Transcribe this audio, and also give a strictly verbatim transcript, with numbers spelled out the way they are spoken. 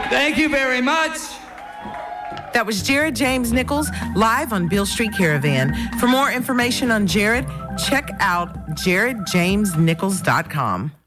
Thank you very much. That was Jared James Nichols, live on Beale Street Caravan. For more information on Jared, check out jared james nichols dot com.